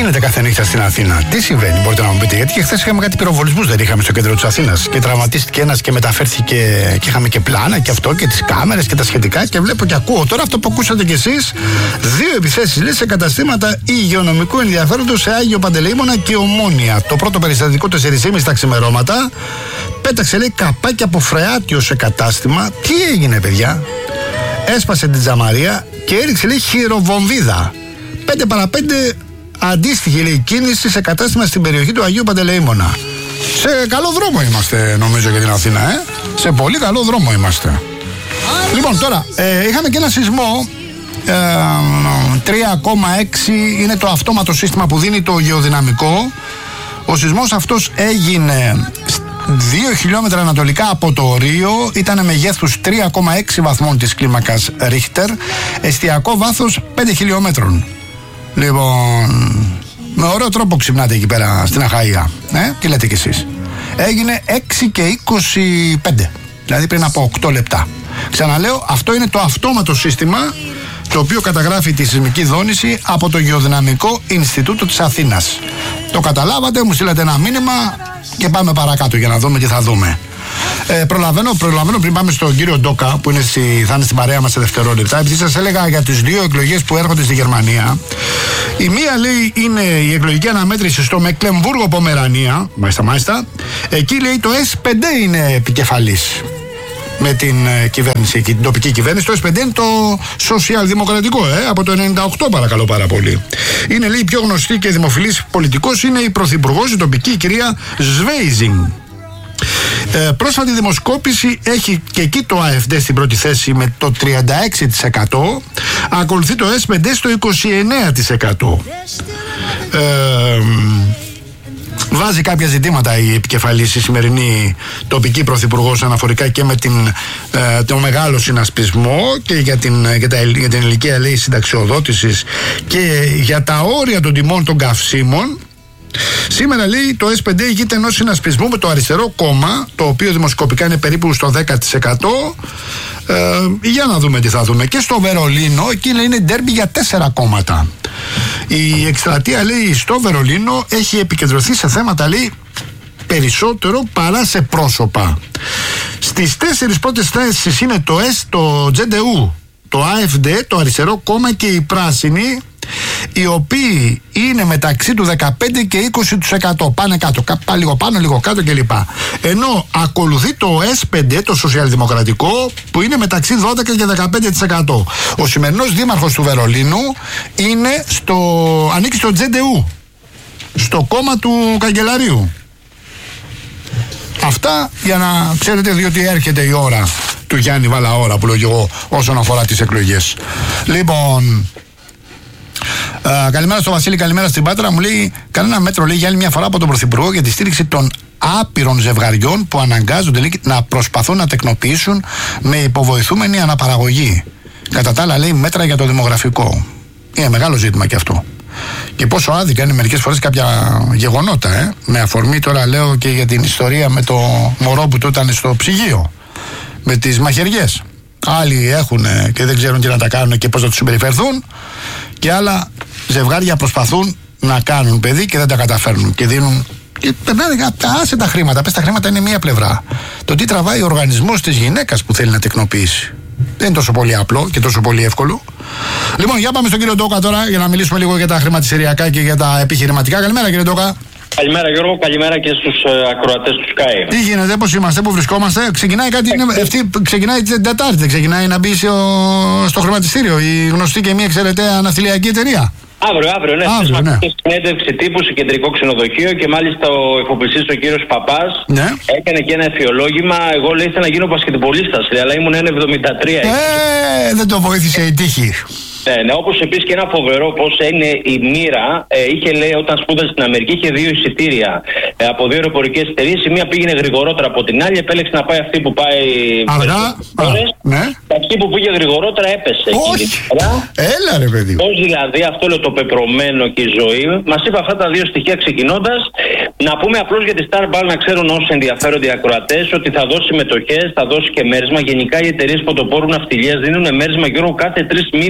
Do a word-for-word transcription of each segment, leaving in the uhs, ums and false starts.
γίνεται κάθε νύχτα στην Αθήνα, τι συμβαίνει, μπορείτε να μου πείτε? Γιατί και χθες είχαμε κάτι πυροβολισμούς, δεν είχαμε στο κέντρο της Αθήνας? Και τραυματίστηκε ένας και μεταφέρθηκε, και είχαμε και πλάνα και αυτό και τις κάμερες και τα σχετικά. Και βλέπω και ακούω τώρα αυτό που ακούσατε κι εσείς. Δύο επιθέσεις, λέει, σε καταστήματα υγειονομικού ενδιαφέροντος σε Άγιο Παντελεήμονα και Ομόνια. Το πρώτο περιστατικό τέσσερις και μισή τα ξημερώματα. Πέταξε, λέει, καπάκι από φρεάτιο σε κατάστημα. Τι έγινε, παιδιά? Έσπασε την τζαμαρία και έριξε, λέει, χειροβομβίδα. Πέντε παρά πέντε αντίστοιχη, λέει, κίνηση σε κατάστημα στην περιοχή του Αγίου Παντελεήμονα. Σε καλό δρόμο είμαστε, νομίζω, για την Αθήνα, ε? Σε πολύ καλό δρόμο είμαστε. Λοιπόν, τώρα, ε, είχαμε και ένα σεισμό. Ε, τρία κόμμα έξι είναι το αυτόματο σύστημα που δίνει το γεωδυναμικό. Ο σεισμός αυτός έγινε δύο χιλιόμετρα ανατολικά από το Ρίο, ήταν μεγέθους τρία κόμμα έξι βαθμών της κλίμακας Ρίχτερ, εστιακό βάθος πέντε χιλιόμετρων. Λοιπόν, με ωραίο τρόπο ξυπνάτε εκεί πέρα στην Αχαΐα, ε? Τι λέτε κι εσείς? Έγινε έξι και είκοσι πέντε, δηλαδή πριν από οκτώ λεπτά. Ξαναλέω, αυτό είναι το αυτόματο σύστημα το οποίο καταγράφει τη σεισμική δόνηση από το Γεωδυναμικό Ινστιτούτο της Αθήνας. Το καταλάβατε, μου στείλατε ένα μήνυμα και πάμε παρακάτω για να δούμε τι θα δούμε. Ε, προλαβαίνω, προλαβαίνω πριν πάμε στον κύριο Ντόκα που είναι στη, θα είναι στην παρέα μας σε δευτερόλεπτα. Επειδή σας έλεγα για τις δύο εκλογές που έρχονται στη Γερμανία. Η μία, λέει, είναι η εκλογική αναμέτρηση στο Μεκλεμβούργο Πομερανία. Μάλιστα, μάλιστα. Εκεί, λέει, το ες πέντε είναι επικεφαλής με την ε, κυβέρνηση και την τοπική κυβέρνηση. Το ες πέντε είναι το σοσιαλδημοκρατικό, ε, από το ενενήντα οκτώ, παρακαλώ πάρα πολύ. Είναι, λέει, η πιο γνωστή και δημοφιλής πολιτικός, είναι η πρωθυπουργός, η τοπική, η κυρία Σβέιζινγκ. Ε, πρόσφατη δημοσκόπηση έχει και εκεί το ΑΕΦΔ στην πρώτη θέση με το τριάντα έξι τοις εκατό, ακολουθεί το ες πέντε στο είκοσι εννέα τοις εκατό. Ε, Βάζει κάποια ζητήματα η επικεφαλής, η σημερινή τοπική πρωθυπουργός, αναφορικά και με την, ε, το μεγάλο συνασπισμό και για την, για τα, για την ηλικία, λέει, συνταξιοδότησης και για τα όρια των τιμών των καυσίμων. Σήμερα, λέει, το ες πέντε ηγείται ενός συνασπισμού με το αριστερό κόμμα, το οποίο δημοσκοπικά είναι περίπου στο δέκα τοις εκατό. Ε, για να δούμε τι θα δούμε. Και στο Βερολίνο, εκεί, λέει, είναι ντέρμπι για τέσσερα κόμματα. Η εκστρατεία, λέει, στο Βερολίνο έχει επικεντρωθεί σε θέματα, λέει, περισσότερο παρά σε πρόσωπα. Στις τέσσερις πρώτες θέσεις είναι το ΕΣ, το τζε ντι γιου, το ΑΕΦΔ, το αριστερό κόμμα και οι πράσινοι, οι οποίοι είναι μεταξύ του δεκαπέντε και είκοσι τοις εκατό. Πάνε κάτω, πάνε λίγο πάνω, λίγο κάτω κλπ. Ενώ ακολουθεί το ες πέντε, το σοσιαλδημοκρατικό, που είναι μεταξύ δώδεκα και δεκαπέντε τοις εκατό. Ο σημερινός δήμαρχος του Βερολίνου είναι στο, ανήκει στο τζε ντι γιου, στο κόμμα του καγκελαρίου. Αυτά για να ξέρετε, διότι έρχεται η ώρα του Γιάννη Βαλαώρα, που λέω και εγώ, όσον αφορά τις εκλογές. Λοιπόν, Uh, καλημέρα στο Βασίλη, καλημέρα στην Πάτρα. Μου λέει, κανένα μέτρο, λέει, για άλλη μια φορά από τον Πρωθυπουργό για τη στήριξη των άπειρων ζευγαριών που αναγκάζονται, λέει, να προσπαθούν να τεκνοποιήσουν με υποβοηθούμενη αναπαραγωγή. Κατά τα άλλα, λέει, μέτρα για το δημογραφικό. Είναι μεγάλο ζήτημα και αυτό. Και πόσο άδικα είναι μερικές φορές κάποια γεγονότα, ε? Με αφορμή τώρα, λέω, και για την ιστορία με το μωρό που του ήταν στο ψυγείο, με τις μαχαιριές. Άλλοι έχουν και δεν ξέρουν τι να τα κάνουν και πώς να τους συμπεριφερθούν, και άλλα ζευγάρια προσπαθούν να κάνουν παιδί και δεν τα καταφέρνουν και δίνουν. Και περνάνε, άσε τα χρήματα. Πες, τα χρήματα είναι μία πλευρά. Το τι τραβάει ο οργανισμός της γυναίκας που θέλει να τεκνοποιήσει. Δεν είναι τόσο πολύ απλό και τόσο πολύ εύκολο. Λοιπόν, για πάμε στον κύριο Ντόκα τώρα για να μιλήσουμε λίγο για τα χρηματιστηριακά και για τα επιχειρηματικά. Καλημέρα, κύριε Ντόκα. Καλημέρα, Γιώργο, καλημέρα και στους ε, ακροατές του Sky. Τι γίνεται, πώς είμαστε, πού βρισκόμαστε? Ξεκινάει κάτι, είναι, αυτή, ξεκινάει την Τετάρτη, δεν ξεκινάει να μπει στο, στο χρηματιστήριο η γνωστή και μία εξαιρεταία ναυτιλιακή εταιρεία? Αύριο, αύριο, ναι. Αύριο, ναι. Συνέντευξη τύπου σε κεντρικό ξενοδοχείο και μάλιστα ο εφοπλιστής, ο κύριος Παπάς, ναι, έκανε και ένα εφιολόγημα. Εγώ, λέει, ήθελα να γίνω μπασκετμπολίστας, αλλά ήμουν ένα εβδομήντα τρία. Ε, δεν το βοήθησε η τύχη. Ναι, ναι, όπως επίσης και ένα φοβερό πώς είναι η μοίρα. Ε, είχε, λέει, όταν σπούδασε στην Αμερική, είχε δύο εισιτήρια ε, από δύο αεροπορικές εταιρείες. Η μία πήγαινε γρηγορότερα από την άλλη, επέλεξε να πάει αυτή που πάει αργά. Ναι. Αυτή που πήγε γρηγορότερα έπεσε. Όχι. Έλα, ρε παιδί. Πώς δηλαδή, αυτό, λέω, το πεπρωμένο και η ζωή. Μας είπε αυτά τα δύο στοιχεία ξεκινώντας. Να πούμε απλώς για τη Starball, να ξέρουν όσοι ενδιαφέρονται οι ακροατές, ότι θα δώσει συμμετοχές, θα δώσει και μέρισμα. Γενικά οι εταιρείες πρωτοπόρου ναυτιλίας δίνουν μέρισμα, Γιώργο, κάθε τρεις μήνες.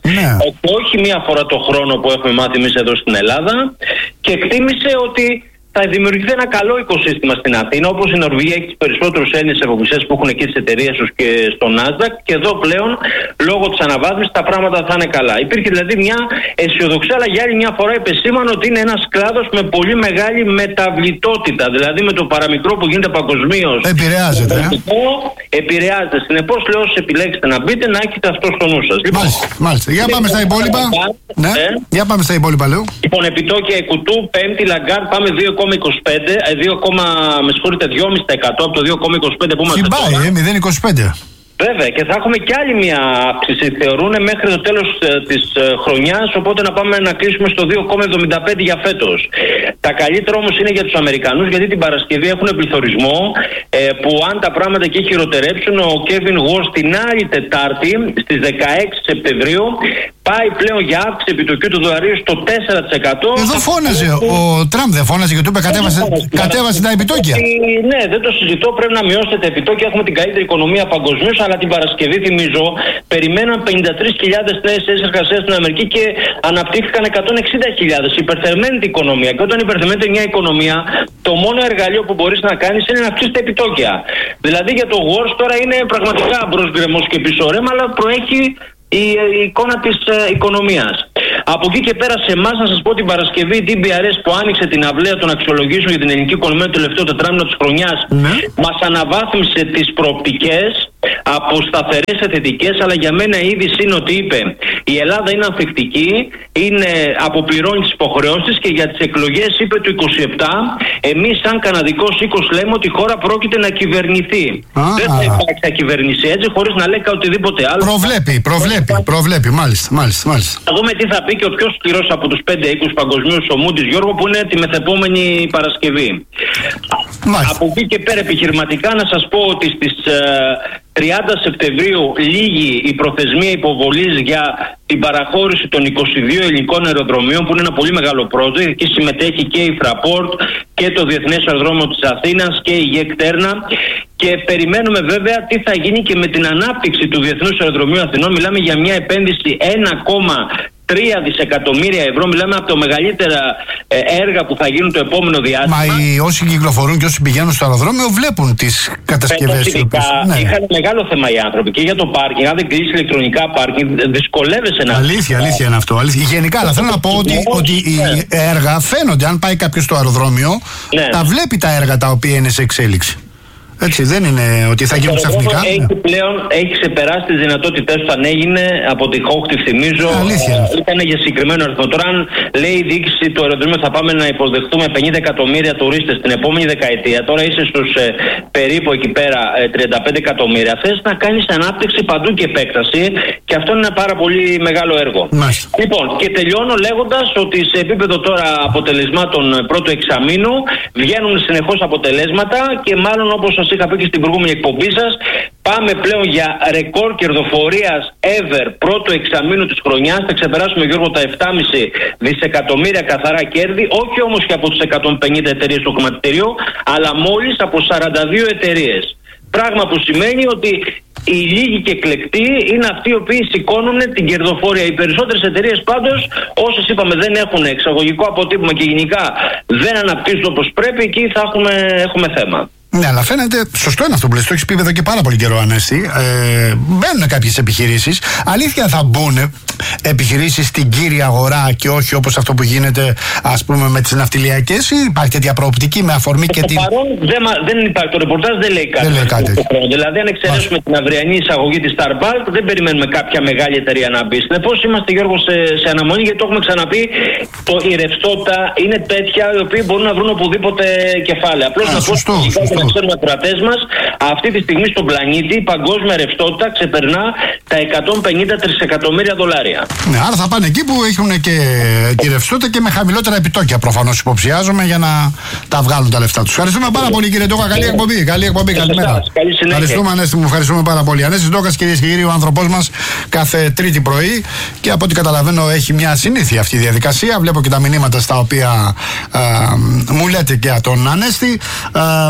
Ναι. Όχι μία φορά το χρόνο που έχουμε μάθει εμείς εδώ στην Ελλάδα, και εκτίμησε ότι θα δημιουργηθεί ένα καλό οικοσύστημα στην Αθήνα, όπως η Νορβηγία έχει τους περισσότερους Έλληνες εφοπλιστές που έχουν εκεί τις εταιρείες τους και στο Nasdaq, και εδώ πλέον λόγω της αναβάθμισης τα πράγματα θα είναι καλά. Υπήρχε δηλαδή μια αισιοδοξία, αλλά για άλλη μια φορά επεσήμανε ότι είναι ένας κλάδος με πολύ μεγάλη μεταβλητότητα. Δηλαδή με το παραμικρό που γίνεται παγκοσμίως. Επηρεάζεται. Ε? Επηρεάζεται. Συνεπώς λέω, όσοι επιλέξετε να μπείτε, να έχετε αυτό στο νου σας. Λοιπόν, μάλιστα, μάλιστα. Για πάμε στα υπόλοιπα. Ναι. Ε? Για πάμε στα υπόλοιπα, λέω. Λοιπόν, επιτόκια Κουτού, Πέμπτη, Λαγκάρτ, πάμε δύο κόμμα είκοσι πέντε, δύο, με συγχωρείτε, δυόμισι τοις εκατό από το δύο κόμμα είκοσι πέντε που είμαστε τώρα. Συμπάει, ε, μηδέν κόμμα είκοσι πέντε. Βέβαια, και θα έχουμε κι άλλη μια αύξηση, θεωρούν, μέχρι το τέλος ε, της ε, χρονιάς, οπότε να πάμε να κλείσουμε στο δύο κόμμα εβδομήντα πέντε για φέτος. Τα καλύτερα όμως είναι για τους Αμερικανούς, γιατί την Παρασκευή έχουν πληθωρισμό ε, που αν τα πράγματα εκεί χειροτερέψουν, ο Κέβιν Γουόρς την άλλη Τετάρτη στις δεκαέξι Σεπτεμβρίου πάει πλέον για αύξηση επιτοκίου του δολαρίου στο τέσσερα τοις εκατό. Εδώ φώναζε, ο Τραμπ δεν φώναζε και του είπε κατέβασε, κατέβασε τα επιτόκια. Ναι, δεν το συζητώ, πρέπει να μειώσετε τα επιτόκια, έχουμε την καλύτερη οικονομία παγκοσμίως, αλλά την Παρασκευή, θυμίζω, περιμέναν πενήντα τρεις χιλιάδες νέες θέσεις εργασίας στην Αμερική και αναπτύχθηκαν εκατόν εξήντα χιλιάδες. Υπερθερμαίνεται η οικονομία. Και όταν υπερθερμαίνεται μια οικονομία, το μόνο εργαλείο που μπορείς να κάνεις είναι να αυξήσεις τα επιτόκια. Δηλαδή για το Wars τώρα είναι πραγματικά μπρος γκρεμός και πίσω ρέμα, αλλά προέχει η, η εικόνα της ε, οικονομίας. Από εκεί και πέρα, σε εμάς, να σας πω, την Παρασκευή, η ντι μπι αρ ες που άνοιξε την αυλαία των αξιολογήσεων για την ελληνική οικονομία το τελευταίο τετράμινο της χρονιάς, ναι, μας αναβάθμισε τις προοπτικές από σταθερές σε θετικές, αλλά για μένα η είδηση είναι ότι είπε η Ελλάδα είναι ανθεκτική, είναι, αποπληρώνει τις υποχρεώσεις, και για τις εκλογές είπε το είκοσι επτά εμείς σαν καναδικός οίκος λέμε ότι η χώρα πρόκειται να κυβερνηθεί. Α, δεν θα υπάρξει να κυβερνήσει έτσι χωρίς να λέει οτιδήποτε άλλο. Προβλέπει, προβλέπει, προβλέπει, μάλιστα, μάλιστα, μάλιστα. Θα δούμε τι θα πει και ο πιο σκληρός από τους πέντε οίκους παγκοσμίους, ο Moody's, Γιώργο, που είναι τη μεθεπόμενη Παρασκευή. Μάλιστα. Από εκεί και πέρα επιχειρηματικά να σας πω ότι στις ε, τριάντα Σεπτεμβρίου λήγει η προθεσμία υποβολής για την παραχώρηση των είκοσι δύο ελληνικών αεροδρομίων, που είναι ένα πολύ μεγάλο project. Εκεί συμμετέχει και η Fraport και το Διεθνές Αεροδρόμιο της Αθήνας και η ΓΕΚΤΕΡΝΑ. Και περιμένουμε βέβαια τι θα γίνει και με την ανάπτυξη του Διεθνούς Αεροδρομίου Αθηνών. Μιλάμε για μια επένδυση ένα κόμμα τρία δισεκατομμύρια ευρώ. Μιλάμε από τα μεγαλύτερα ε, έργα που θα γίνουν το επόμενο διάστημα. Μα οι, όσοι κυκλοφορούν και όσοι πηγαίνουν στο αεροδρόμιο βλέπουν τις κατασκευές. Ναι. Είχαν μεγάλο θέμα οι άνθρωποι και για το πάρκινγκ. Αν δεν κλείσει ηλεκτρονικά πάρκινγκ, δυσκολεύεσαι να. Αλήθεια, αλήθεια είναι αυτό. Αλήθεια. Γενικά, αλλά θέλω να πω ότι, ότι ναι, οι έργα φαίνονται. Αν πάει κάποιο στο αεροδρόμιο, ναι, τα βλέπει τα έργα τα οποία είναι σε εξέλιξη. Έτσι, δεν είναι ότι θα γίνουν ξαφνικά. Έχει πλέον έχει ξεπεράσει τις δυνατότητές του. Αν έγινε από τη Χόχτιβ, θυμίζω, ήταν για συγκεκριμένο αριθμό. Τώρα, αν λέει η διοίκηση του αεροδρομίου θα πάμε να υποδεχτούμε πενήντα εκατομμύρια τουρίστες την επόμενη δεκαετία, τώρα είσαι στους ε, περίπου εκεί πέρα ε, τριάντα πέντε εκατομμύρια. Θες να κάνεις ανάπτυξη παντού και επέκταση, και αυτό είναι ένα πάρα πολύ μεγάλο έργο. Μάλιστα. Λοιπόν, και τελειώνω λέγοντας ότι σε επίπεδο τώρα αποτελεσμάτων πρώτου εξαμήνου βγαίνουν συνεχώς αποτελέσματα, και μάλλον όπως σας είχα πει και στην προηγούμενη εκπομπή σας, πάμε πλέον για ρεκόρ κερδοφορίας ever πρώτου εξαμήνου της χρονιάς. Θα ξεπεράσουμε, Γιώργο, τα επτά κόμμα πέντε δισεκατομμύρια καθαρά κέρδη, όχι όμως και από τις εκατόν πενήντα εταιρείες του χρηματιστηρίου, αλλά μόλις από σαράντα δύο εταιρείες. Πράγμα που σημαίνει ότι οι λίγοι και εκλεκτοί είναι αυτοί οι οποίοι σηκώνουν την κερδοφορία. Οι περισσότερες εταιρείες πάντως, όσες είπαμε δεν έχουν εξαγωγικό αποτύπωμα και γενικά δεν αναπτύσσουν όπως πρέπει, εκεί θα έχουμε, έχουμε θέμα. Ναι, αλλά φαίνεται σωστό είναι αυτό που λες. Το έχεις πει εδώ και πάρα πολύ καιρό, Ανέστη. Ε, μπαίνουν κάποιες επιχειρήσεις. Αλήθεια θα μπουν επιχειρήσεις στην κύρια αγορά και όχι όπως αυτό που γίνεται, ας πούμε, με τις ναυτιλιακές, ή υπάρχει τέτοια προοπτική με αφορμή και, και την. Παρόν, δεν, δεν υπάρχει. Το ρεπορτάζ δεν λέει κάτι. Δεν λέει κάτι. Δηλαδή, αν εξαιρέσουμε την αυριανή εισαγωγή της Starbalt, δεν περιμένουμε κάποια μεγάλη εταιρεία να μπει. Συνεπώς, είμαστε, Γιώργο, σε, σε αναμονή, γιατί το έχουμε ξαναπεί. Το, η ρευστότητα είναι τέτοια οι οποίοι μπορούν να βρουν οπουδήποτε κεφάλαια. Απλώς να πω να ξέρουμε ακροατές μας, αυτή τη στιγμή στον πλανήτη η παγκόσμια ρευστότητα ξεπερνά τα εκατόν πενήντα τρισεκατομμύρια δολάρια. Ναι, άρα θα πάνε εκεί που έχουν και τη ρευστότητα και με χαμηλότερα επιτόκια, προφανώς υποψιάζομαι, για να τα βγάλουν τα λεφτά τους. Ευχαριστούμε πάρα πολύ, κύριε Ντόκα. Καλή εκπομπή. Καλή εκπομπή. Καλημέρα. Ευχαριστούμε, Ανέστη μου. Ευχαριστούμε πάρα πολύ. Ανέστης Ντόκας, κυρίες και κύριοι, ο άνθρωπός μας κάθε Τρίτη πρωί, και από ό,τι καταλαβαίνω έχει μια συνήθεια αυτή η διαδικασία. Βλέπω και τα μηνύματα στα οποία α, μου λέτε και τον Ανέστη. Α, τον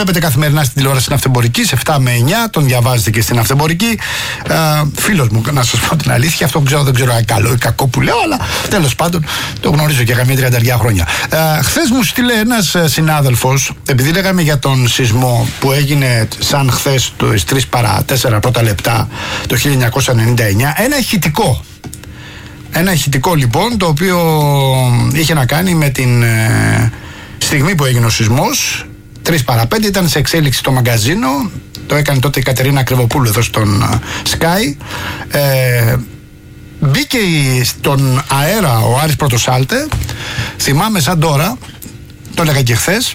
βλέπετε καθημερινά στην τηλεόραση στην Αυτεμπορική, σε επτά με εννιά, τον διαβάζετε και στην Αυτεμπορική. Φίλος μου, να σας πω την αλήθεια, αυτό ξέρω, δεν ξέρω αν καλό ή κακό που λέω, αλλά τέλος πάντων το γνωρίζω και καμία τριάντα χρόνια. Χθες μου στείλε ένας συνάδελφος, επειδή λέγαμε για τον σεισμό που έγινε σαν χθες το τρεις παρά τέσσερα πρώτα λεπτά το χίλια εννιακόσια ενενήντα εννιά, ένα ηχητικό. Ένα ηχητικό λοιπόν, το οποίο είχε να κάνει με την ε, στιγμή που έγινε ο σεισμός. Τρεις παρά πέντε ήταν σε εξέλιξη το μαγκαζίνο. Το έκανε τότε η Κατερίνα Κρυβοπούλου εδώ στον uh, Sky. Ε, μπήκε στον αέρα ο Άρης Πρωτοσάλτε. Θυμάμαι σαν τώρα, το έλεγα και χθες,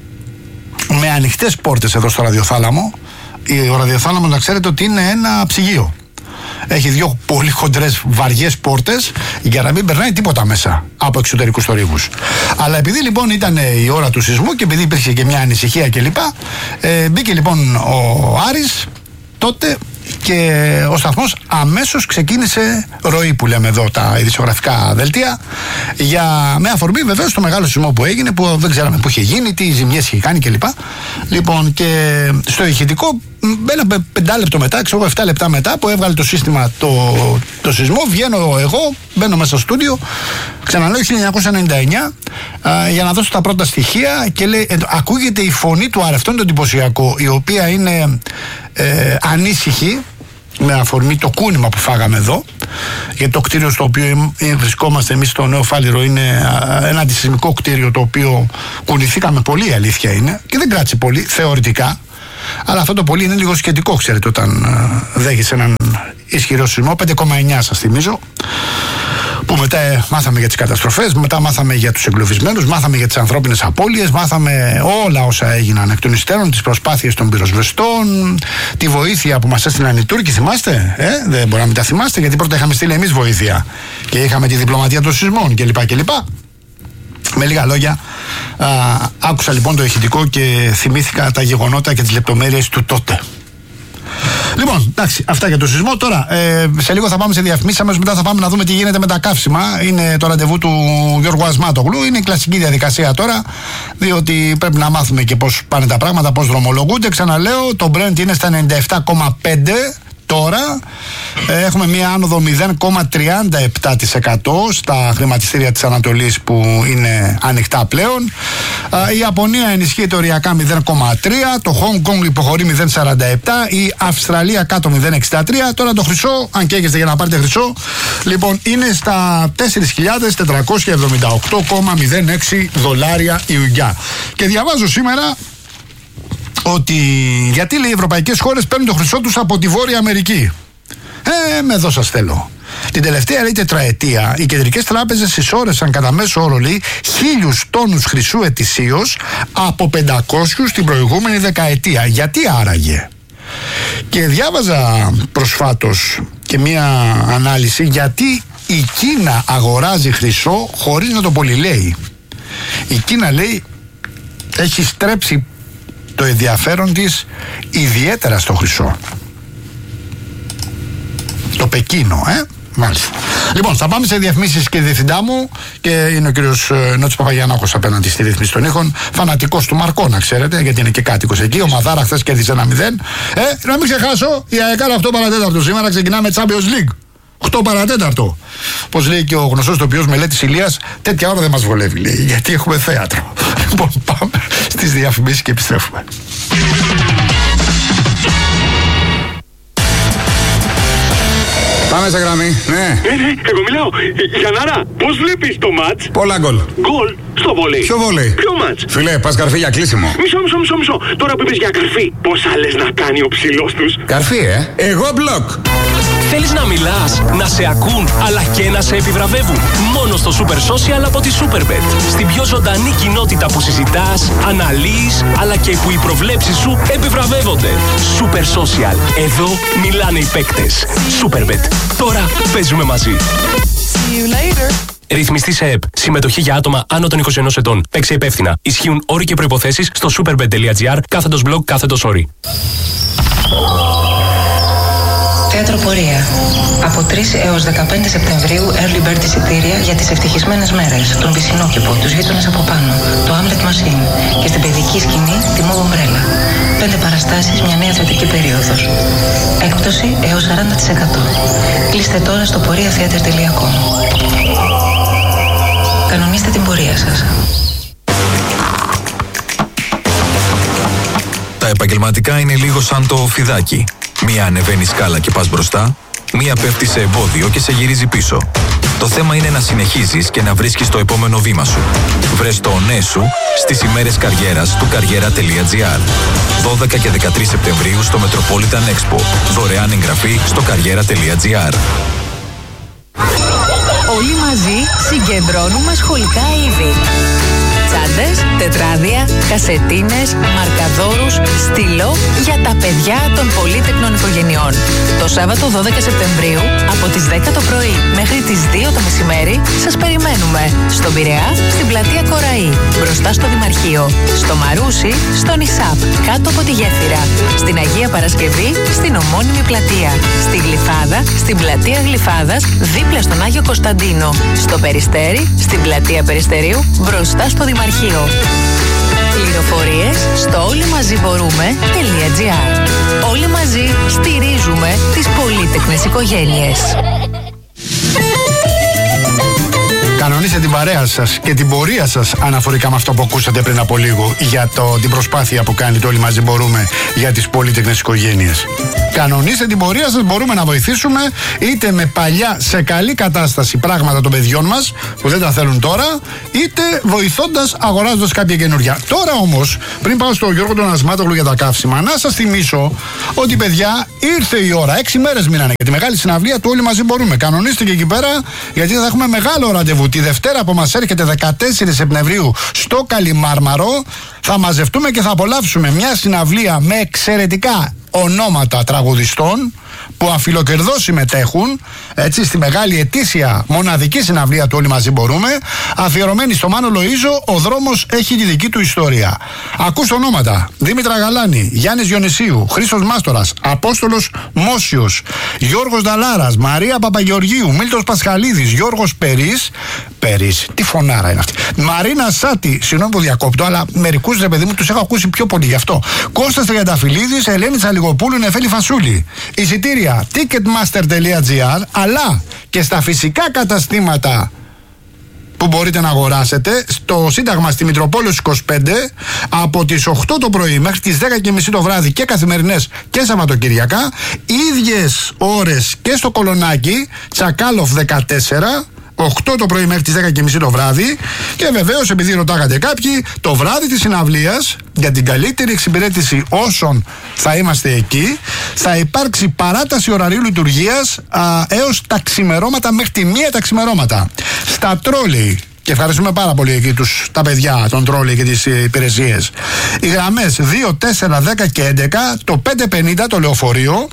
με ανοιχτές πόρτες εδώ στο ραδιοθάλαμο. Ο ραδιοθάλαμος, να ξέρετε ότι είναι ένα ψυγείο. Έχει δύο πολύ χοντρές βαριές πόρτες για να μην περνάει τίποτα μέσα από εξωτερικούς θορύβους. Αλλά επειδή λοιπόν ήταν η ώρα του σεισμού και επειδή υπήρχε και μια ανησυχία κλπ, ε, μπήκε λοιπόν ο Άρης τότε και ο σταθμός αμέσως ξεκίνησε ροή, που λέμε εδώ τα ειδησιογραφικά δελτία, για, με αφορμή βεβαίως το μεγάλο σεισμό που έγινε, που δεν ξέραμε που είχε γίνει, τι ζημιές είχε κάνει κλπ. Λοιπόν, και στο ηχητικό ένα πέντε λεπτό μετά, ξέρω επτά λεπτά μετά που έβγαλε το σύστημα το, το σεισμό, βγαίνω εγώ, μπαίνω μέσα στο στούντιο, ξαναλέω χίλια εννιακόσια ενενήντα εννιά, α, για να δώσω τα πρώτα στοιχεία και λέει, ε, ακούγεται η φωνή του Άρη, αυτό είναι το εντυπωσιακό, η οποία είναι ε, ανήσυχη, με αφορμή το κούνημα που φάγαμε εδώ, γιατί το κτίριο στο οποίο βρισκόμαστε εμείς στο Νέο Φάληρο είναι ένα αντισεισμικό κτίριο, το οποίο κουνηθήκαμε πολύ, η αλήθεια είναι, και δεν κράτησε πολύ θεωρητικά, αλλά αυτό το πολύ είναι λίγο σχετικό, ξέρετε, όταν δέχεσαι έναν ισχυρό σεισμό. Πέντε κόμμα εννιά σας θυμίζω, που μετά ε, μάθαμε για τις καταστροφές, μετά μάθαμε για τους εγκλωβισμένους, μάθαμε για τις ανθρώπινες απώλειες, μάθαμε όλα όσα έγιναν εκ των υστέρων, τις προσπάθειες των πυροσβεστών, τη βοήθεια που μας έστειλαν οι Τούρκοι, θυμάστε, ε? Δεν μπορεί να μην τα θυμάστε, γιατί πρώτα είχαμε στείλει εμείς βοήθεια και είχαμε τη διπλωματία των σεισμών κλπ. κλπ. Με λίγα λόγια, α, άκουσα λοιπόν το ηχητικό και θυμήθηκα τα γεγονότα και τις λεπτομέρειες του τότε. Λοιπόν, εντάξει, αυτά για το σεισμό. Τώρα, ε, σε λίγο θα πάμε σε διαφημίσεις, αμέσως μετά θα πάμε να δούμε τι γίνεται με τα καύσιμα. Είναι το ραντεβού του Γιώργου Ασμάτογλου. Είναι η κλασική διαδικασία τώρα, διότι πρέπει να μάθουμε και πώς πάνε τα πράγματα, πώς δρομολογούνται. Ξαναλέω, το Brent είναι στα ενενήντα επτά κόμμα πέντε. Τώρα έχουμε μία άνοδο μηδέν κόμμα τριάντα επτά τοις εκατό στα χρηματιστήρια της Ανατολής που είναι ανοιχτά πλέον. Η Ιαπωνία ενισχύεται οριακά μηδέν κόμμα τρία, το Hong Kong υποχωρεί μηδέν κόμμα σαράντα επτά, η Αυστραλία κάτω μηδέν κόμμα εξήντα τρία. Τώρα το χρυσό, αν καίγεστε για να πάρετε χρυσό, λοιπόν είναι στα τέσσερις χιλιάδες τετρακόσια εβδομήντα οκτώ κόμμα μηδέν έξι δολάρια η ουγγιά. Και διαβάζω σήμερα ότι γιατί, λέει, οι ευρωπαϊκές χώρες παίρνουν το χρυσό τους από τη Βόρεια Αμερική. Ε, με εδώ σας θέλω. Την τελευταία, λέει, τετραετία, οι κεντρικές τράπεζες συσσόρεσαν κατά μέσο όρο, λέει, χίλιους τόνους χρυσού ετησίως από πεντακόσιους την προηγούμενη δεκαετία. Γιατί άραγε? Και διάβαζα προσφάτως και μία ανάλυση γιατί η Κίνα αγοράζει χρυσό χωρίς να το πολυλέει. Η Κίνα, λέει, έχει στρέψει το ενδιαφέρον της ιδιαίτερα στο χρυσό. Το Πεκίνο, ε, μάλιστα. Λοιπόν, θα πάμε σε διαφημίσεις και διευθυντά μου, και είναι ο κύριος Νότης Παπαγιαννάκος απέναντι στη ρύθμιση των ήχων. Φανατικός του Μαρκό, να ξέρετε, γιατί είναι και κάτοικος εκεί. Ο Μαδάρα χθες κέρδισε ένα μηδέν. Ε, να μην ξεχάσω, η ΑΕΚ οκτώ παρατέταρτο σήμερα ξεκινάμε Champions League. οκτώ παρατέταρτο. Πώς λέει και ο γνωστός τοπιός Μελέτης Ηλίας, τέτοια ώρα δεν μας βολεύει, λέει, γιατί έχουμε θέατρο. Λοιπόν, πάμε στις διαφημίσεις και επιστρέφουμε. Πάμε σε γραμμή, ναι. Ε, ναι, εγώ μιλάω. Γιαννάρα, πώς βλέπεις το μάτς? Πολλά γκολ. Γκολ στο βολέι. Ποιο βολέι? Ποιο μάτς? Φιλέ, πας καρφί για κλείσιμο. Μισό, μισό, μισό, μισό. Τώρα που είπες για καρφί, πόσα λες να κάνει ο ψηλός τους? Καρφί, ε. Εγώ μπλοκ. Θέλεις να μιλάς, να σε ακούν, αλλά και να σε επιβραβεύουν? Μόνο στο Super Social από τη Superbet. Στην πιο ζωντανή κοινότητα που συζητάς, αναλύεις, αλλά και που οι προβλέψεις σου επιβραβεύονται. Super Social. Εδώ μιλάνε οι παίκτες. Superbet. Τώρα παίζουμε μαζί. Ρυθμιστή σε ΕΠ. Συμμετοχή για άτομα άνω των είκοσι ενός ετών. Παίξε υπεύθυνα. Ισχύουν όροι και προϋποθέσεις στο superbet.gr κάθετος blog κάθετος όροι. Θέατρο Πορεία. Από τρεις έως δεκαπέντε Σεπτεμβρίου early bird εισιτήρια για τις ευτυχισμένες μέρες, τον Πισινόκηπο, τους γείτονες από πάνω, το Hamlet Machine και στην παιδική σκηνή τη Mob Umbrella. Πέντε παραστάσεις, μια νέα θεατρική περίοδος. Έκπτωση έως σαράντα τοις εκατό. Κλείστε τώρα στο πορεία theater τελεία com. Κανονίστε την πορεία σας. Τα επαγγελματικά είναι λίγο σαν το φιδάκι. Μία ανεβαίνει σκάλα και πας μπροστά, μία πέφτει σε εμπόδιο και σε γυρίζει πίσω. Το θέμα είναι να συνεχίζεις και να βρίσκεις το επόμενο βήμα σου. Βρες το ναι σου στις ημέρες καριέρας του καριέρα τελεία τζι άρ. δώδεκα και δεκατρείς Σεπτεμβρίου στο Metropolitan Expo. Δωρεάν εγγραφή στο καριέρα τελεία τζι άρ. Όλοι μαζί συγκεντρώνουμε σχολικά είδη. Τσάντες, τετράδια, κασετίνες, μαρκαδόρους, στυλό για τα παιδιά των πολύτεκνων οικογενειών. Το Σάββατο δώδεκα Σεπτεμβρίου από τις δέκα το πρωί μέχρι τις δύο το μεσημέρι σας περιμένουμε στον Πειραιά, στην πλατεία Κοραή, μπροστά στο Δημαρχείο, στο Μαρούσι, στο Νησάπ, κάτω από τη Γέφυρα, στην Αγία Παρασκευή, στην ομώνυμη πλατεία, στη Γλυφάδα, στην πλατεία Γλυφάδας, δίπλα στον Άγιο Κωνσταντίνο, στο Περιστέρι, στην πλατεία Περιστερίου, μπροστά στο Δημαρχείο. Πληροφορίες στο όλοιμαζιμπορούμε.gr. Όλοι μαζί στηρίζουμε τις πολύτεκνες οικογένειες. Κανονίστε την παρέα σας και την πορεία σας αναφορικά με αυτό που ακούσατε πριν από λίγο για το, την προσπάθεια που κάνει το Όλοι Μαζί Μπορούμε για τις πολύτεκνες οικογένειες. Κανονίστε την πορεία σας, μπορούμε να βοηθήσουμε είτε με παλιά σε καλή κατάσταση πράγματα των παιδιών μας που δεν τα θέλουν τώρα, είτε βοηθώντας αγοράζοντας κάποια καινούργια. Τώρα όμως, πριν πάω στο Γιώργο τον Ασμάτογλου για τα καύσιμα, να σας θυμίσω ότι παιδιά ήρθε η ώρα, έξι μέρες μείνανε για τη μεγάλη συναυλία του Όλοι Μαζί Μπορούμε. Κανονίστε και εκεί πέρα, γιατί θα έχουμε μεγάλο ραντεβού. Τη Δευτέρα που μας έρχεται δεκατέσσερις Σεπτεμβρίου στο Καλιμάρμαρο θα μαζευτούμε και θα απολαύσουμε μια συναυλία με εξαιρετικά ονόματα τραγουδιστών που αφιλοκερδώς συμμετέχουν έτσι, στη μεγάλη ετήσια μοναδική συναυλία του Όλοι Μαζί Μπορούμε, αφιερωμένη στο Μάνο Λοΐζο. Ο δρόμος έχει τη δική του ιστορία. Ακούστε ονόματα: Δήμητρα Γαλάνη, Γιάννης Διονυσίου, Χρήστος Μάστορας, Απόστολος Μόσιος, Γιώργος Δαλάρας, Μαρία Παπαγεωργίου, Μίλτος Πασχαλίδης, Γιώργος Περής. Περής, τι φωνάρα είναι αυτή. Μαρίνα Σάτη, συγγνώμη που διακόπτω, αλλά μερικούς ρε παιδί μου τους έχω ακούσει πιο πολύ γι' αυτό. Κώστας Τριανταφυλλίδης, Ελένη Τσαλιγοπούλου, Νεφέλη Φασούλη. Εισιτήρια ticketmaster τελεία τζι άρ, αλλά και στα φυσικά καταστήματα που μπορείτε να αγοράσετε στο Σύνταγμα στη Μητροπόλεως είκοσι πέντε από τις οκτώ το πρωί μέχρι τις δέκα και μισή το βράδυ και καθημερινές και Σαββατοκυριακά, ίδιες ώρες και στο Κολονάκι Τσακάλοφ δεκατέσσερα, οκτώ το πρωί μέχρι τις δέκα και μισή το βράδυ. Και βεβαίως, επειδή ρωτάγατε κάποιοι, το βράδυ της συναυλίας, για την καλύτερη εξυπηρέτηση όσων θα είμαστε εκεί, θα υπάρξει παράταση ωραρίου λειτουργίας α, έως τα ξημερώματα, μέχρι τη μία τα ξημερώματα. Στα τρόλεϊ, και ευχαριστούμε πάρα πολύ εκεί τους, τα παιδιά των τρόλεϊ και τις υπηρεσίες, οι γραμμές δύο, τέσσερα, δέκα και έντεκα, το πέντε πενήντα το λεωφορείο,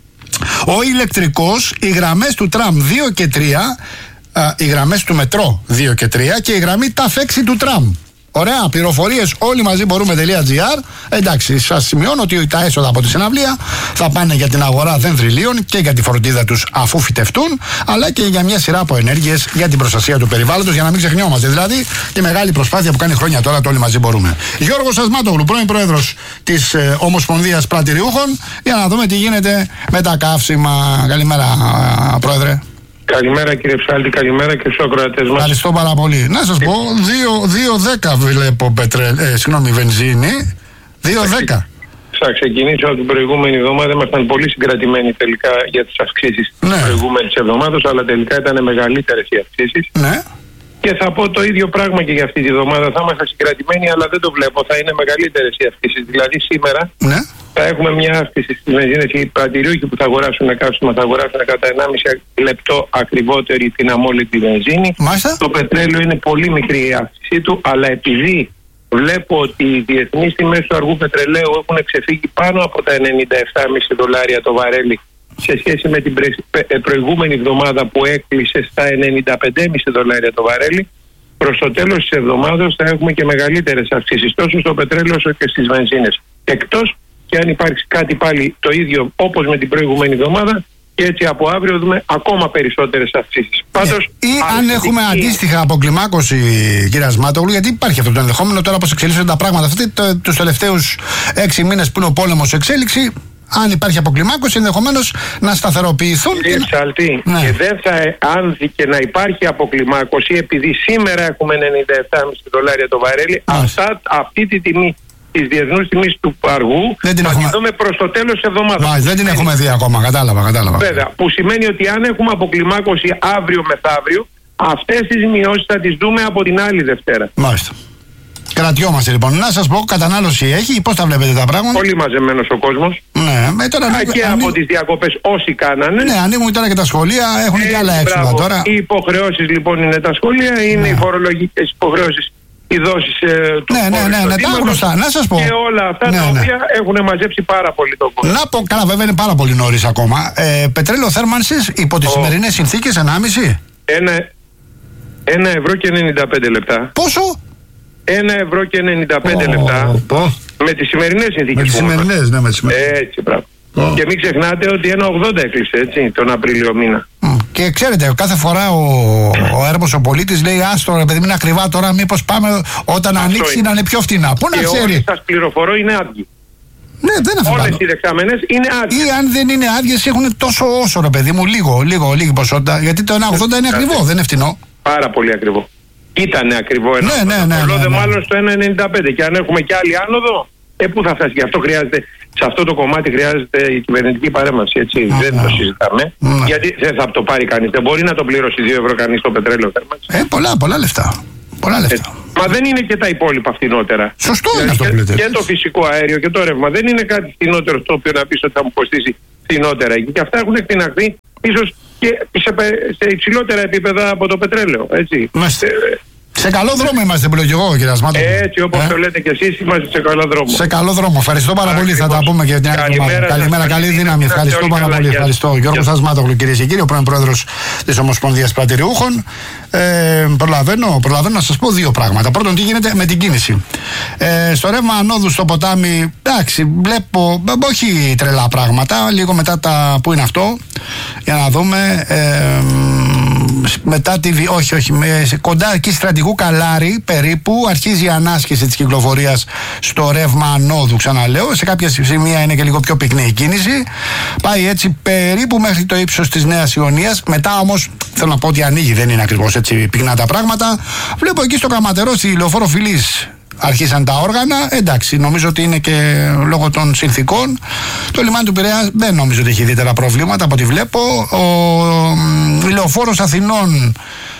ο ηλεκτρικός, οι γραμμές του τραμ δύο και τρία, Uh, οι γραμμές του μετρό δύο και τρία και η γραμμή ταφ έξι του τραμ. Ωραία, πληροφορίες όλοι μαζί μπορούμε.gr. Εντάξει, σας σημειώνω ότι τα έσοδα από τη συναυλία θα πάνε για την αγορά δενδριλίων και για τη φροντίδα τους αφού φυτευτούν, αλλά και για μια σειρά από ενέργειες για την προστασία του περιβάλλοντος, για να μην ξεχνιόμαστε δηλαδή τη μεγάλη προσπάθεια που κάνει χρόνια τώρα το Όλοι Μαζί Μπορούμε. Γιώργος Ασμάτογλου, πρώην πρόεδρος της ε, Ομοσπονδίας Πρατηριούχων, για να δούμε τι γίνεται με τα καύσιμα. Καλημέρα, πρόεδρε. Καλημέρα κύριε Ψάλτη, καλημέρα και στους ακροατές μας. Ευχαριστώ πάρα πολύ. Να σας πω, δύο δέκα βλέπω πετρέλ, ε, συγγνώμη, βενζίνη, δύο δέκα. Θα ξεκινήσω από την προηγούμενη εβδομάδα. Ήμασταν πολύ συγκρατημένοι τελικά για τις αυξήσεις ναι. της προηγούμενης εβδομάδας, αλλά τελικά ήταν μεγαλύτερες οι αυξήσεις. Ναι. Και θα πω το ίδιο πράγμα και για αυτή τη εβδομάδα. Θα είμαστε συγκρατημένοι, αλλά δεν το βλέπω. Θα είναι μεγαλύτερες οι αυξήσεις. Δηλαδή σήμερα ναι. θα έχουμε μια αύξηση στις βενζίνες. Οι πρατηριούχοι που θα αγοράσουν καύσιμα θα αγοράσουν κατά ενάμιση λεπτό ακριβότερη την αμόλυτη βενζίνη. Μάλιστα. Το πετρέλαιο είναι πολύ μικρή η αύξησή του, αλλά επειδή βλέπω ότι οι διεθνείς τιμές του αργού πετρελαίου έχουν ξεφύγει πάνω από τα ενενήντα επτά κόμμα πέντε δολάρια το βαρέλι σε σχέση με την προηγούμενη εβδομάδα που έκλεισε στα ενενήντα πέντε κόμμα πέντε δολάρια το βαρέλι, προς το τέλος της εβδομάδας θα έχουμε και μεγαλύτερες αυξήσεις τόσο στο πετρέλαιο όσο και στις βενζίνες. Εκτός και αν υπάρξει κάτι πάλι το ίδιο όπως με την προηγούμενη εβδομάδα, και έτσι από αύριο δούμε ακόμα περισσότερες αυξήσεις. Πάντως, ή αν έχουμε αντίστοιχα αποκλιμάκωση, κύριε Ασμάτογλου, γιατί υπάρχει αυτό το ενδεχόμενο τώρα πως εξελίσσονται τα πράγματα αυτοί το, τους τελευταίους έξι μήνες που είναι ο πόλεμος εξέλιξη. Αν υπάρχει αποκλιμάκωση, ενδεχομένως να σταθεροποιηθούν. Κύριε Ψαλτή, ναι. Και δεν θα, αν και να υπάρχει αποκλιμάκωση, επειδή σήμερα έχουμε ενενήντα επτά κόμμα πέντε δολάρια το βαρέλι, αυτά, αυτή τη τιμή της διεθνούς τιμής του αργού δεν την θα έχουμε... τη δούμε προς το τέλος της εβδομάδας. Μα, δεν την έχουμε δει ακόμα, κατάλαβα, κατάλαβα. Βέβαια, που σημαίνει ότι αν έχουμε αποκλιμάκωση αύριο μεθαύριο, αυτές τις μειώσεις θα τις δούμε από την άλλη Δευτέρα. Μάλιστα. Κρατιόμαστε λοιπόν. Να σας πω, κατανάλωση έχει, πώς τα βλέπετε τα πράγματα? Πολύ μαζεμένος ο κόσμος. Ναι, με τώρα Α, και ανοίγουν... από τις διακοπές όσοι κάνανε. Ναι, ανοίγουν τώρα και τα σχολεία, έχουν ε, και άλλα έξοδα τώρα. Οι υποχρεώσεις λοιπόν είναι τα σχολεία, είναι ναι. οι φορολογικές υποχρεώσεις, οι δόσεις ε, του ναι, ναι, ναι, ναι, τα γνωστά. Να σας πω. Και όλα αυτά ναι, τα οποία ναι. έχουν μαζέψει πάρα πολύ τον κόσμο. Να πω, καλά, βέβαια είναι πάρα πολύ νωρίς ακόμα. Ε, πετρέλαιο θέρμανσης υπό τις oh. σημερινές συνθήκες ενάμιση. Ένα ευρώ και ενενήντα πέντε λεπτά. Πόσο? Ένα ευρώ και ενενήντα πέντε oh, λεπτά oh. με τις σημερινές συνθήκες. Με τις σημερινές, ναι, με τις σημερινές. Έτσι, πράγμα. Oh. Και μην ξεχνάτε ότι ένα ογδόντα έκλεισε, έτσι, τον Απρίλιο μήνα. Mm. Και ξέρετε, κάθε φορά ο, ο έρμος ο πολίτης λέει άστο ρε παιδί, μην ακριβά τώρα, μήπως πάμε όταν αυτό ανοίξει είναι. Να είναι πιο φτηνά. Πού να ξέρει. Όλοι σας πληροφορώ είναι άδειοι. Ναι, δεν είναι όλες οι δεξαμενές είναι άδειες. Ή αν δεν είναι άδειες έχουν τόσο όσο ρε παιδί μου, λίγο, λίγο, λίγη ποσότητα. Γιατί το ένα ογδόντα είναι ακριβό, δεν είναι φτηνό. Πάρα πολύ ακριβό. Ήτανε ακριβό ένα. Ναι, ναι, ναι, ναι, ναι, ναι. Μάλλον στο ένα ενενήντα πέντε. Και αν έχουμε και άλλη άνοδο, ε, πού θα φτάσει. Γι' αυτό χρειάζεται, σε αυτό το κομμάτι χρειάζεται η κυβερνητική παρέμβαση. Έτσι. Mm, δεν mm, το συζητάμε. Mm. Γιατί δεν θα το πάρει κανείς. Δεν μπορεί να το πληρώσει δύο ευρώ κανείς το πετρέλαιο θέρμανση. Ε, πολλά, πολλά λεφτά. Πολλά λεφτά. Ε, μα δεν είναι και τα υπόλοιπα φθηνότερα. Σωστό δηλαδή, είναι αυτό που λέτε. Και το φυσικό αέριο και το ρεύμα δεν είναι κάτι φθηνότερο στο οποίο να πει ότι θα μου κοστίσει φθηνότερα εκεί. Και αυτά έχουν εκτιναχθεί ίσως και σε, σε υψηλότερα επίπεδα από το πετρέλαιο. Έτσι. Σε καλό δρόμο είμαστε, που λέω και εγώ, κύριε Ασμάτογλου. Έτσι, όπως ε? το λέτε και εσείς, είμαστε σε καλό δρόμο. Σε καλό δρόμο. Ευχαριστώ πάρα πολύ. Θα τα πούμε και την άλλη εβδομάδα. Καλημέρα, καλή δύναμη. Ευχαριστώ πάρα πολύ. Ευχαριστώ. Γιώργος Ασμάτογλου, κυρίες και κύριοι, ο πρώην πρόεδρος της Ομοσπονδίας Πρατηριούχων. Ε, προλαβαίνω, προλαβαίνω να σας πω δύο πράγματα. Πρώτον, τι γίνεται με την κίνηση. Ε, στο ρεύμα ανόδου στο ποτάμι, εντάξει, βλέπω όχι τρελά πράγματα. Λίγο μετά τα. Πού είναι αυτό, για να δούμε. Ε, μετά τη. Όχι, όχι. Με, κοντά εκεί στρατηγού Καλάρη περίπου αρχίζει η ανάσχεση της κυκλοφορίας στο ρεύμα ανόδου. Ξαναλέω. Σε κάποια σημεία είναι και λίγο πιο πυκνή η κίνηση. Πάει έτσι περίπου μέχρι το ύψος της Νέας Ιωνίας. Μετά όμως θέλω να πω ότι ανοίγει, δεν είναι ακριβώς έτσι πυκνά τα πράγματα. Βλέπω εκεί στο Καματερό, στη Λεωφόρο Φιλής, αρχίσαν τα όργανα. Εντάξει, νομίζω ότι είναι και λόγω των συνθήκων. Το λιμάνι του Πειραιά δεν νομίζω ότι έχει ιδιαίτερα προβλήματα από ό,τι βλέπω. Ο Λεωφόρος Αθηνών,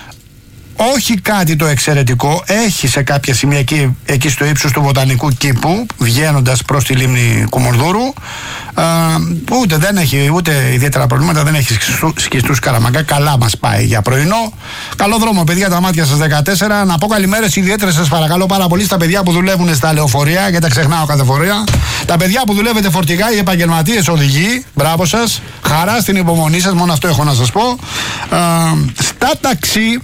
όχι κάτι το εξαιρετικό, έχει σε κάποια σημεία εκεί, εκεί στο ύψος του Βοτανικού Κήπου, βγαίνοντας προς τη λίμνη Κουμουνδούρου. Α, ούτε δεν έχει ούτε ιδιαίτερα προβλήματα, δεν έχει σκιστούς Καραμαγκά. Καλά μας πάει για πρωινό. Καλό δρόμο, παιδιά, τα μάτια σας δεκατέσσερα. Να πω καλημέρες ιδιαίτερες, σας παρακαλώ πάρα πολύ, στα παιδιά που δουλεύουν στα λεωφορεία, γιατί τα ξεχνάω κάθε φορά. Τα παιδιά που δουλεύετε φορτηγά, οι επαγγελματίες οδηγοί, μπράβο σας. Χαρά στην υπομονή σας, μόνο αυτό έχω να σας πω. Α, στα ταξί.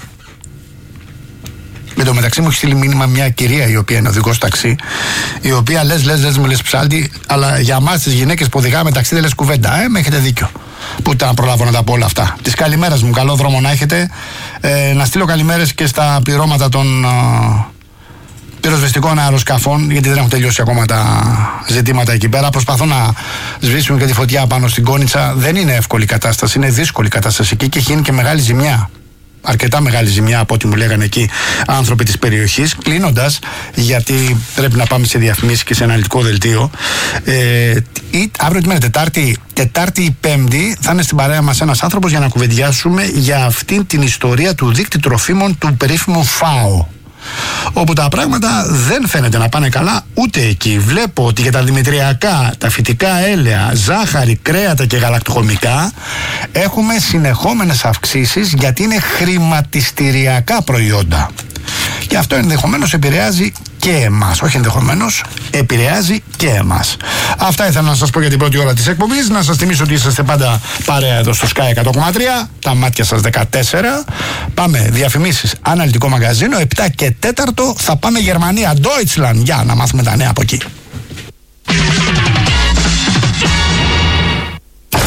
Με το μεταξύ μου έχει στείλει μήνυμα μια κυρία η οποία είναι οδηγός ταξί, η οποία λες, λες, λες, με λες ψάλτη, αλλά για εμάς τις γυναίκες που οδηγάμε ταξί δεν λες κουβέντα. Ε, με έχετε δίκιο. Που ήταν να προλάβω να τα πω όλα αυτά. Τις καλημέρες μου, καλό δρόμο να έχετε. Ε, να στείλω καλημέρες και στα πληρώματα των ε, πυροσβεστικών αεροσκαφών, γιατί δεν έχουν τελειώσει ακόμα τα ζητήματα εκεί πέρα. Προσπαθούν να σβήσουν και τη φωτιά πάνω στην Κόνιτσα. Δεν είναι εύκολη κατάσταση, είναι δύσκολη κατάσταση εκεί και έχει γίνει και μεγάλη ζημιά. Αρκετά μεγάλη ζημιά από ό,τι μου λέγανε εκεί άνθρωποι της περιοχής. Κλείνοντας, γιατί πρέπει να πάμε σε διαφημίσεις και σε αναλυτικό δελτίο, ε, ή, αύριο τη μέρα Τετάρτη, Τετάρτη ή Πέμπτη θα είναι στην παρέα μας ένας άνθρωπος για να κουβεντιάσουμε για αυτήν την ιστορία του δείκτη τροφίμων του περίφημου ΦΑΟ, όπου τα πράγματα δεν φαίνεται να πάνε καλά ούτε εκεί. Βλέπω ότι για τα δημητριακά, τα φυτικά έλαια, ζάχαρη, κρέατα και γαλακτοκομικά έχουμε συνεχόμενες αυξήσεις, γιατί είναι χρηματιστηριακά προϊόντα. Και αυτό ενδεχομένως επηρεάζει και εμάς. Όχι ενδεχομένως, επηρεάζει και εμάς. Αυτά ήθελα να σας πω για την πρώτη ώρα της εκπομπής. Να σας θυμίσω ότι είσαστε πάντα παρέα εδώ στο Sky εκατό κόμμα τρία. Τα μάτια σας δεκατέσσερα. Πάμε διαφημίσεις, αναλυτικό μαγαζίνο. επτά και τέταρτο θα πάμε Γερμανία, Deutschland. Για να μάθουμε τα νέα από εκεί.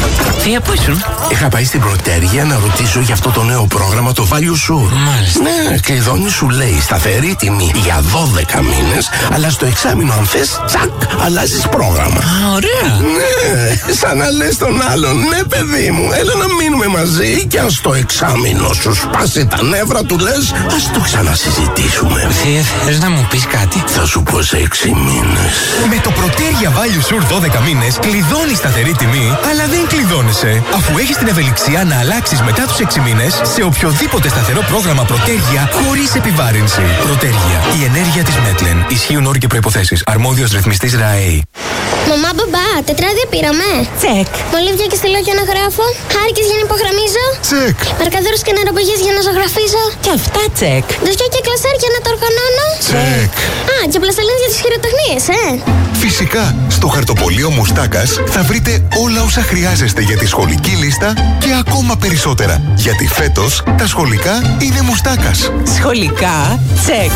Θεία, πού ήσουν? Είχα πάει στην Πρωτέρια να ρωτήσω για αυτό το νέο πρόγραμμα, το Value Sure. Μάλιστα. Ναι, κλειδώνει, σου λέει σταθερή τιμή για δώδεκα μήνες, αλλά στο εξάμηνο αν θες, τσακ, αλλάζεις πρόγραμμα. Α, ωραία. Ναι, σαν να λες τον άλλον, ναι παιδί μου, έλα να μείνουμε μαζί και αν στο εξάμηνο σου σπάσει τα νεύρα του λες, ας το ξανασυζητήσουμε. Θεία, θες να μου πεις κάτι? Θα σου πω σε έξι μήνες. Με το Πρωτέρια Value Sure δώδεκα μήνες κλειδώνεις σταθερή τιμή, αλλά δεν κλειδώνεσαι, αφού έχεις την ευελιξία να αλλάξεις μετά τους έξι μήνες σε οποιοδήποτε σταθερό πρόγραμμα Πρωτέρια χωρίς επιβάρυνση. Πρωτέρια, η ενέργεια της Μέτλεν. Ισχύουν όροι και προϋποθέσεις. Αρμόδιος ρυθμιστής ΡΑΕ. Μαμά, μπαμπά, τετράδια πήραμε. Τσεκ. Μολύβια και στυλόγια να γράφω. Χάρηκες για να υπογραμμίζω. Τσεκ. Μαρκαδόρους και νεροπηγές για να ζωγραφίζω. Και αυτά τσεκ. Δοσιά και κλασάρ για να το οργανώνω. Τσεκ. Α, και πλαστελίνες για τις χειροτεχνίες, ε. Φυσικά, στο χαρτοπολείο Μουστάκας θα βρείτε όλα όσα χρειάζεστε για τη σχολική λίστα και ακόμα περισσότερα. Γιατί φέτος τα σχολικά είναι Μουστάκας. Σχολικά τσεκ.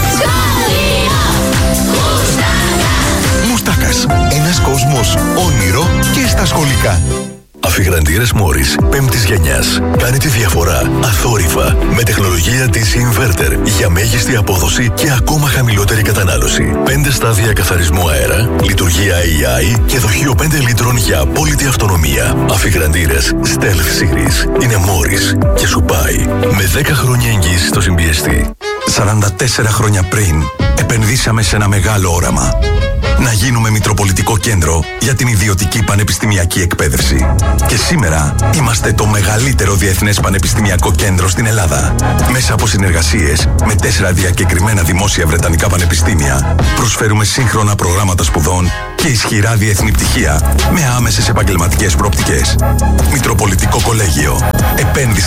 Μουστάκας. Ένας κόσμος όνειρο και στα σχολικά. Αφιγραντήρες Μόρις πέμπτης γενιάς. Κάνει τη διαφορά αθόρυβα με τεχνολογία ντι σι Inverter για μέγιστη απόδοση και ακόμα χαμηλότερη κατανάλωση. Πέντε στάδια καθαρισμού αέρα, λειτουργία έι άι και δοχείο πέντε λίτρων για απόλυτη αυτονομία. Αφιγραντήρες Stealth Series είναι Μόρις και σου πάει με δέκα χρόνια εγγύηση στο συμπιεστή. σαράντα τέσσερα χρόνια πριν επενδύσαμε σε ένα μεγάλο όραμα. Να γίνουμε Μητροπολιτικό Κέντρο για την ιδιωτική πανεπιστημιακή εκπαίδευση. Και σήμερα είμαστε το μεγαλύτερο διεθνές πανεπιστημιακό κέντρο στην Ελλάδα. Μέσα από συνεργασίες με τέσσερα διακεκριμένα δημόσια βρετανικά πανεπιστήμια, προσφέρουμε σύγχρονα προγράμματα σπουδών και ισχυρά διεθνή πτυχία με άμεσες επαγγελματικές προοπτικές. Μητροπολιτικό Κολέγιο. Επένδυση